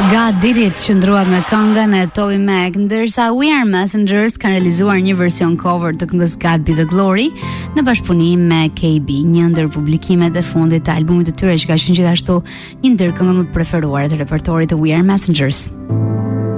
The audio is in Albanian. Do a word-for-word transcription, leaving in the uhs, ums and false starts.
God Did It qëndruat me këngën e Toby Mac, ndërsa We Are Messengers kanë realizuar një version cover të këngës God Be The Glory në bashkëpunim me K B, një ndër publikimet e fundit të albumit të tyre që ka qenë gjithashtu një ndër këngët më të preferuara të repertorit të We Are Messengers.